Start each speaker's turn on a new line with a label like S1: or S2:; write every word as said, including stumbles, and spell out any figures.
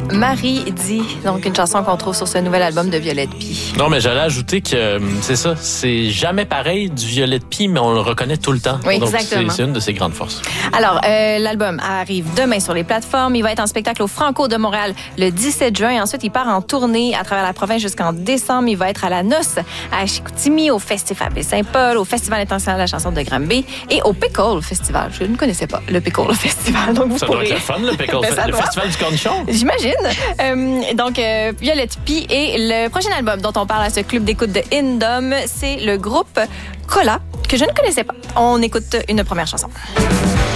S1: Marie dit, donc une chanson qu'on trouve sur ce nouvel album de Violette Pie.
S2: Non, mais j'allais ajouter que c'est ça, c'est jamais pareil du Violette Pie, mais on le reconnaît tout le temps.
S1: Oui,
S2: donc
S1: exactement.
S2: C'est, c'est une de ses grandes forces.
S1: Alors, euh, l'album arrive demain sur les plateformes. Il va être en spectacle au Franco de Montréal le dix-sept juin. Ensuite, il part en tournée à travers la province jusqu'en décembre. Il va être à la Noce, à Chicoutimi, au Festival de Saint-Paul, au Festival international de la chanson de Granby et au Pickle Festival. Je ne connaissais pas le Pickle Festival. Donc vous
S2: ça
S1: pourrez...
S2: doit être le fun, le Pickle
S1: Ben,
S2: Le
S1: doit.
S2: Festival du cornichon.
S1: J'imagine. Euh, donc, euh, Violette Pie et le prochain album dont on parle à ce club d'écoute de Indom, c'est le groupe Cola, que je ne connaissais pas. On écoute une première chanson.